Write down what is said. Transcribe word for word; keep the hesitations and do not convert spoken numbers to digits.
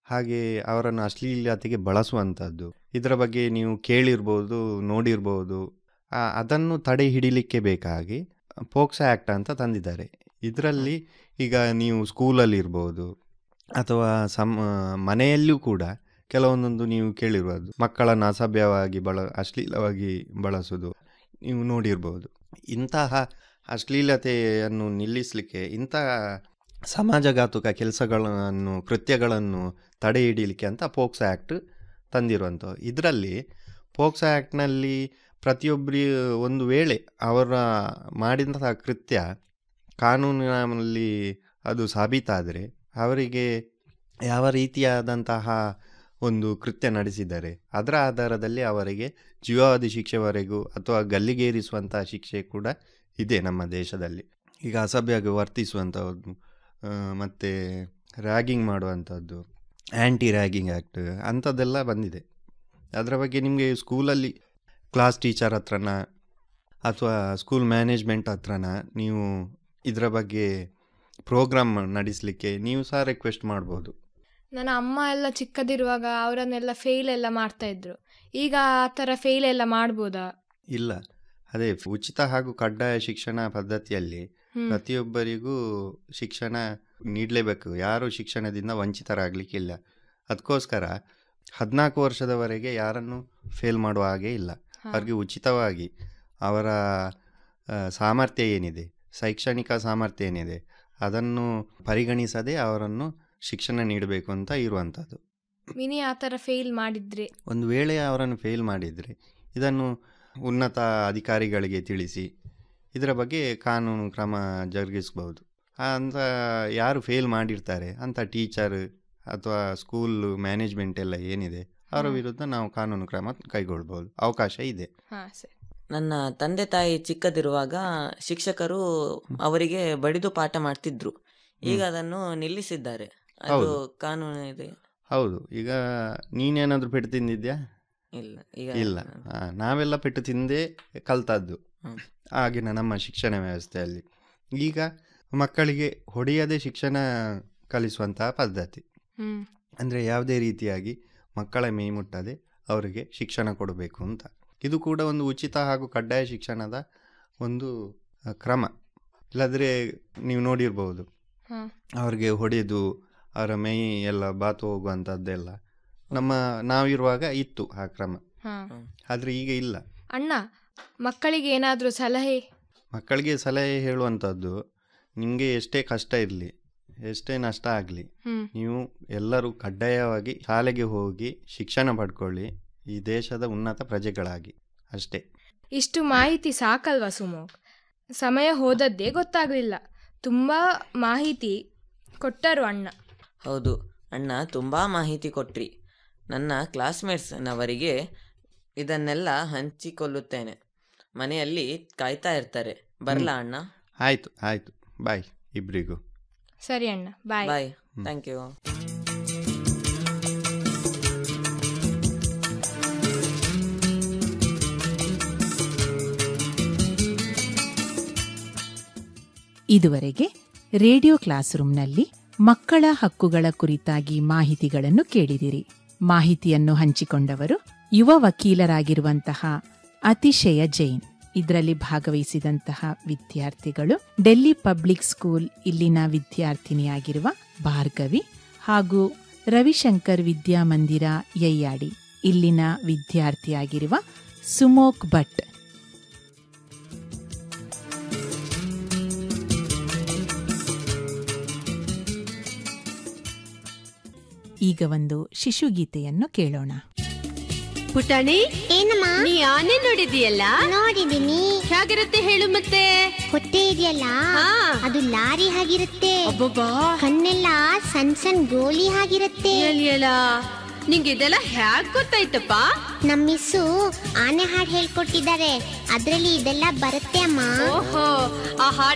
ಹಾಗೆ ಅವರನ್ನು ಅಶ್ಲೀಲತೆಗೆ ಬಳಸುವಂಥದ್ದು, ಇದರ ಬಗ್ಗೆ ನೀವು ಕೇಳಿರ್ಬೋದು, ನೋಡಿರ್ಬೋದು. ಅದನ್ನು ತಡೆ ಹಿಡಿಲಿಕ್ಕೆ ಬೇಕಾಗಿ ಪೋಕ್ಸೋ ಆ್ಯಕ್ಟ್ ಅಂತ ತಂದಿದ್ದಾರೆ. ಇದರಲ್ಲಿ ಈಗ ನೀವು ಸ್ಕೂಲಲ್ಲಿ ಇರ್ಬೋದು ಅಥವಾ ಸಮ್ ಮನೆಯಲ್ಲೂ ಕೂಡ ಕೆಲವೊಂದೊಂದು ನೀವು ಕೇಳಿರ್ಬೋದು, ಮಕ್ಕಳನ್ನು ಅಸಭ್ಯವಾಗಿ ಬಳ ಅಶ್ಲೀಲವಾಗಿ ಬಳಸೋದು ನೀವು ನೋಡಿರ್ಬೋದು. ಇಂತಹ ಅಶ್ಲೀಲತೆಯನ್ನು ನಿಲ್ಲಿಸಲಿಕ್ಕೆ, ಇಂತಹ ಸಮಾಜಘಾತುಕ ಕೆಲಸಗಳನ್ನು ಕೃತ್ಯಗಳನ್ನು ತಡೆ ಹಿಡಿಯಲಿಕ್ಕೆ ಅಂತ ಪೋಕ್ಸೋ ಆ್ಯಕ್ಟ್ ತಂದಿರುವಂಥವು. ಇದರಲ್ಲಿ ಪೋಕ್ಸೋ ಆ್ಯಕ್ಟ್ನಲ್ಲಿ ಪ್ರತಿಯೊಬ್ಬರಿ ಒಂದು ವೇಳೆ ಅವರ ಮಾಡಿದಂತಹ ಕೃತ್ಯ ಕಾನೂನಿನಲ್ಲಿ ಅದು ಸಾಬೀತಾದರೆ ಅವರಿಗೆ ಯಾವ ರೀತಿಯಾದಂತಹ ಒಂದು ಕೃತ್ಯ ನಡೆಸಿದ್ದಾರೆ ಅದರ ಆಧಾರದಲ್ಲಿ ಅವರಿಗೆ ಜೀವಾವಧಿ ಶಿಕ್ಷೆವರೆಗೂ ಅಥವಾ ಗಲ್ಲಿಗೇರಿಸುವಂತಹ ಶಿಕ್ಷೆ ಕೂಡ ಇದೆ ನಮ್ಮ ದೇಶದಲ್ಲಿ. ಈಗ ಅಸಭ್ಯವಾಗಿ ವರ್ತಿಸುವಂಥದ್ದು ಮತ್ತು ರ್ಯಾಗಿಂಗ್ ಮಾಡುವಂಥದ್ದು, ಆ್ಯಂಟಿ ರ್ಯಾಗಿಂಗ್ ಆ್ಯಕ್ಟ್ ಅಂಥದ್ದೆಲ್ಲ ಬಂದಿದೆ. ಅದರ ಬಗ್ಗೆ ನಿಮಗೆ ಸ್ಕೂಲಲ್ಲಿ ಕ್ಲಾಸ್ ಟೀಚರ್ ಹತ್ರನ ಅಥವಾ ಸ್ಕೂಲ್ ಮ್ಯಾನೇಜ್ಮೆಂಟ್ ಹತ್ರನ ನೀವು ಇದರ ಬಗ್ಗೆ ಪ್ರೋಗ್ರಾಮ್ ನಡೆಸಲಿಕ್ಕೆ ನೀವು ಸಹ ರಿಕ್ವೆಸ್ಟ್ ಮಾಡ್ಬೋದು. ನನ್ನ ಅಮ್ಮ ಎಲ್ಲ ಚಿಕ್ಕದಿರುವಾಗ ಅವರನ್ನೆಲ್ಲ ಫೇಲ್ ಎಲ್ಲ ಮಾಡ್ತಾ ಇದ್ರು. ಈಗ ಆ ಥರ ಫೇಲ್ ಎಲ್ಲ ಮಾಡ್ಬೋದಾ? ಇಲ್ಲ, ಅದೇ ಉಚಿತ ಹಾಗೂ ಕಡ್ಡಾಯ ಶಿಕ್ಷಣ ಪದ್ಧತಿಯಲ್ಲಿ ಪ್ರತಿಯೊಬ್ಬರಿಗೂ ಶಿಕ್ಷಣ ನೀಡಲೇಬೇಕು. ಯಾರು ಶಿಕ್ಷಣದಿಂದ ವಂಚಿತರಾಗಲಿಕ್ಕಿಲ್ಲ. ಅದಕ್ಕೋಸ್ಕರ ಹದಿನಾಲ್ಕು ವರ್ಷದವರೆಗೆ ಯಾರನ್ನು ಫೇಲ್ ಮಾಡುವ ಹಾಗೆ ಇಲ್ಲ. ಅವ್ರಿಗೆ ಉಚಿತವಾಗಿ ಅವರ ಸಾಮರ್ಥ್ಯ ಏನಿದೆ, ಶೈಕ್ಷಣಿಕ ಸಾಮರ್ಥ್ಯ ಏನಿದೆ ಅದನ್ನು ಪರಿಗಣಿಸದೆ ಅವರನ್ನು ಶಿಕ್ಷಣ ನೀಡಬೇಕು ಅಂತ ಇರುವಂಥದ್ದು. ಮಿನಿ ಆ ಥರ ಫೇಲ್ ಮಾಡಿದರೆ, ಒಂದು ವೇಳೆ ಅವರನ್ನು ಫೇಲ್ ಮಾಡಿದರೆ ಇದನ್ನು ಉನ್ನತ ಅಧಿಕಾರಿಗಳಿಗೆ ತಿಳಿಸಿ ಇದರ ಬಗ್ಗೆ ಕಾನೂನು ಕ್ರಮ ಜರುಗಿಸಬಹುದು. ಅಂತ ಯಾರು ಫೇಲ್ ಮಾಡಿರ್ತಾರೆ ಅಂತ ಟೀಚರ್ ಅಥವಾ ಸ್ಕೂಲ್ ಮ್ಯಾನೇಜ್ಮೆಂಟ್ ಎಲ್ಲ ಏನಿದೆ ಅವರ ವಿರುದ್ಧ ನಾವು ಕಾನೂನು ಕ್ರಮ ಕೈಗೊಳ್ಬಹುದು, ಅವಕಾಶ ಇದೆ. ನನ್ನ ತಂದೆ ತಾಯಿ ಚಿಕ್ಕದಿರುವಾಗ ಶಿಕ್ಷಕರು ಅವರಿಗೆ ಬಡಿದು ಪಾಠ ಮಾಡ್ತಿದ್ರು. ಈಗ ಅದನ್ನು ನಿಲ್ಲಿಸಿದ್ದಾರೆ. ಅದು ಕಾನೂನು ಇದೆ. ಹೌದು. ಈಗ ನೀನೇನಾದ್ರೂ ಪೆಟ್ಟು ತಿಂದಿದ್ಯಾ? ಇಲ್ಲ. ಈಗ ಇಲ್ಲ. ನಾವೆಲ್ಲ ಪೆಟ್ಟು ತಿಂದೇ ಕಲ್ತದ್ದು ಆಗಿನ ನಮ್ಮ ಶಿಕ್ಷಣ ವ್ಯವಸ್ಥೆಯಲ್ಲಿ. ಈಗ ಮಕ್ಕಳಿಗೆ ಹೊಡೆಯದೆ ಶಿಕ್ಷಣ ಕಲಿಸುವಂತಹ ಪದ್ಧತಿ, ಅಂದರೆ ಯಾವುದೇ ರೀತಿಯಾಗಿ ಮಕ್ಕಳ ಮೈ ಮುಟ್ಟದೆ ಅವರಿಗೆ ಶಿಕ್ಷಣ ಕೊಡಬೇಕು ಅಂತ. ಇದು ಕೂಡ ಒಂದು ಉಚಿತ ಹಾಗೂ ಕಡ್ಡಾಯ ಶಿಕ್ಷಣದ ಒಂದು ಕ್ರಮ. ಇಲ್ಲದ್ರೆ ನೀವು ನೋಡಿರ್ಬೋದು, ಅವ್ರಿಗೆ ಹೊಡೆದು ಅವರ ಮೈ ಎಲ್ಲ ಬಾತು ಹೋಗುವಂಥದ್ದೆಲ್ಲ ನಮ್ಮ ನಾವಿರುವಾಗ ಇತ್ತು ಆ ಕ್ರಮ, ಆದರೆ ಈಗ ಇಲ್ಲ. ಅಣ್ಣ, ಮಕ್ಕಳಿಗೆ ಏನಾದರೂ ಸಲಹೆ? ಮಕ್ಕಳಿಗೆ ಸಲಹೆ ಹೇಳುವಂಥದ್ದು, ನಿಮಗೆ ಎಷ್ಟೇ ಕಷ್ಟ ಇರಲಿ, ಎಷ್ಟೇ ನಷ್ಟ ಆಗಲಿ, ನೀವು ಎಲ್ಲರೂ ಕಡ್ಡಾಯವಾಗಿ ಶಾಲೆಗೆ ಹೋಗಿ ಶಿಕ್ಷಣ ಪಡ್ಕೊಳ್ಳಿ, ಈ ದೇಶದ ಉನ್ನತ ಪ್ರಜೆಗಳಾಗಿ, ಅಷ್ಟೇ. ಇಷ್ಟು ಮಾಹಿತಿ ಸಾಕಲ್ವಾ ಸುಮೋಕ್? ಸಮಯ ಹೋದದ್ದೇ ಗೊತ್ತಾಗಲಿಲ್ಲ. ತುಂಬ ಮಾಹಿತಿ ಕೊಟ್ಟರು ಅಣ್ಣ. ಹೌದು ಅಣ್ಣ, ತುಂಬ ಮಾಹಿತಿ ಕೊಟ್ರಿ. ನನ್ನ ಕ್ಲಾಸ್ಮೇಟ್ಸ್ನವರಿಗೆ ಇದನ್ನೆಲ್ಲ ಹಂಚಿಕೊಳ್ಳುತ್ತೇನೆ. ಮನೆಯಲ್ಲಿ ಕಾಯ್ತಾ ಇರ್ತಾರೆ. ಬರಲಾ ಅಣ್ಣ? ಆಯಿತು ಆಯಿತು, ಬಾಯ್ ಇಬ್ಬರಿಗೂ. ಸರಿ ಅಣ್ಣ, ಬಾಯ್. ಬಾಯ್, ಥ್ಯಾಂಕ್ ಯು. ಇದುವರೆಗೆ ರೇಡಿಯೋ ಕ್ಲಾಸ್ ರೂಮ್ನಲ್ಲಿ ಮಕ್ಕಳ ಹಕ್ಕುಗಳ ಕುರಿತಾಗಿ ಮಾಹಿತಿಗಳನ್ನು ಕೇಳಿದಿರಿ. ಮಾಹಿತಿಯನ್ನು ಹಂಚಿಕೊಂಡವರು ಯುವ ವಕೀಲರಾಗಿರುವಂತಹ ಅತಿಶಯ ಜೈನ್. ಇದರಲ್ಲಿ ಭಾಗವಹಿಸಿದಂತಹ ವಿದ್ಯಾರ್ಥಿಗಳು ಡೆಲ್ಲಿ ಪಬ್ಲಿಕ್ ಸ್ಕೂಲ್ ಇಲ್ಲಿನ ವಿದ್ಯಾರ್ಥಿನಿಯಾಗಿರುವ ಭಾರ್ಗವಿ ಹಾಗೂ ರವಿಶಂಕರ್ ವಿದ್ಯಾಮಂದಿರ ಯಯ್ಯಾಡಿ ಇಲ್ಲಿನ ವಿದ್ಯಾರ್ಥಿಯಾಗಿರುವ ಸುಮೋಕ್ ಭಟ್. ಈಗ ಒಂದು ಶಿಶುಗೀತೆಯನ್ನು ಕೇಳೋಣ. ಪುಟಾಣಿ, ಏನಮ್ಮ? ನೀ ಆನೆ ನೋಡಿದೀಯಲ್ಲ? ನೋಡಿದೀನಿ. ಹೇಗಿರುತ್ತೆ ಹೇಳು ಮತ್ತೆ? ಹೊಟ್ಟೆ ಇದೆಯಲ್ಲ, ಅದು ಲಾರಿ ಹಾಗಿರುತ್ತೆ. ಅಬ್ಬಬ್ಬಾ, ಕಣ್ಣೆಲ್ಲ ಸಣ್ಣ ಸಣ್ಣ ಗೋಲಿ ಹಾಗಿರುತ್ತೆ. ಎಲಿಯಲ್ಲ, ನಿಂಗೆ ಇದೆಲ್ಲ ಹ್ಯಾಕ್ ಗೊತ್ತಾಯ್ತಪ್ಪ? ನಮ್ಮ ಮಿಸ್ಸು ಆನೆ ಹಾಡು ಹೇಳ್ಕೊಟ್ಟಿದ್ದಾರೆ, ಅದ್ರಲ್ಲಿ ಇದೆಲ್ಲ ಬರುತ್ತೆ ಅಮ್ಮ. ಓಹೋ, ಆ ಹಾಡು